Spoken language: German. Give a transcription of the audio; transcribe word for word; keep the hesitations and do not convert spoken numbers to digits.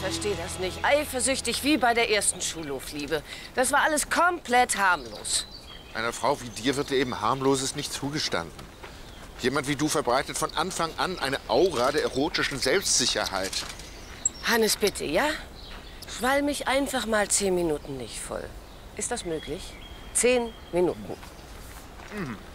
verstehe das nicht. Eifersüchtig wie bei der ersten Schulhofliebe. Das war alles komplett harmlos. Einer Frau wie dir wird eben Harmloses nicht zugestanden. Jemand wie du verbreitet von Anfang an eine Aura der erotischen Selbstsicherheit. Hannes, bitte, ja? Schwall mich einfach mal zehn Minuten nicht voll. Ist das möglich? Zehn Minuten. Mhm.